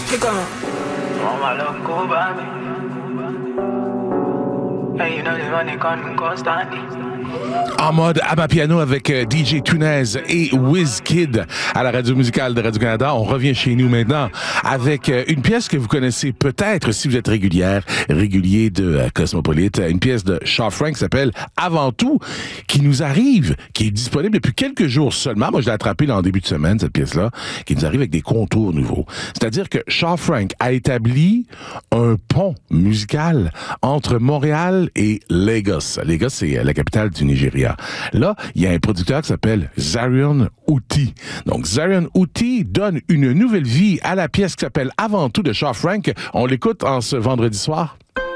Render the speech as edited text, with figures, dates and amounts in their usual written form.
En mode Amapiano avec DJ Tunez et Wizkid à la radio musicale de Radio-Canada. On revient chez nous maintenant avec une pièce que vous connaissez peut-être si vous êtes régulier de Cosmopolite. Une pièce de Shaw Frank qui s'appelle Avant tout, qui nous arrive, qui est disponible depuis quelques jours seulement. Moi, je l'ai attrapée en début de semaine, cette pièce-là, qui nous arrive avec des contours nouveaux. C'est-à-dire que Shaw Frank a établi un pont musical entre Montréal et Lagos. Lagos, c'est la capitale du Nigeria. Là, il y a un producteur qui s'appelle Zarian Uti. Donc, Zarian Uti donne une nouvelle vie à la pièce qui s'appelle Avant tout de Shaw Frank. On l'écoute en ce vendredi soir.